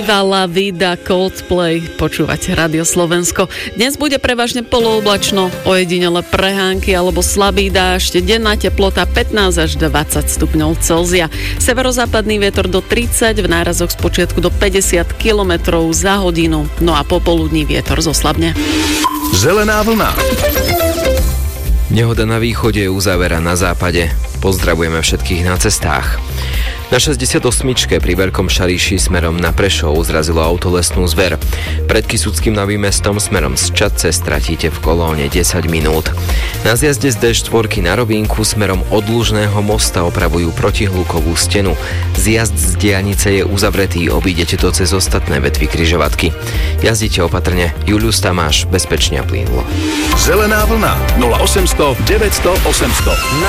La Vida Coldplay, počúvate Rádio Slovensko. Dnes bude prevažne polooblačno, ojedinele prehánky alebo slabý dážď, denná teplota 15 až 20 stupňov Celzia. Severozápadný vietor do 30, v nárazoch spočiatku do 50 km za hodinu, no a popoludní vietor zoslabne. Zelená vlna. Nehoda na východe, uzavera na západe. Pozdravujeme všetkých na cestách. Na 68. pri Veľkom Šariši smerom na Prešov zrazilo auto lesnú zver. Pred Kysuckým Novým Mestom smerom z Čadce stratíte v kolóne 10 minút. Na zjazde z D4 na Robínku smerom od Lužného mosta opravujú protihlukovú stenu. Zjazd z diaľnice je uzavretý, obídete to cez ostatné vetvy križovatky. Jazdite opatrne. Julius Tamáš, bezpečne a plynulo. Zelená vlna 0800 900 800.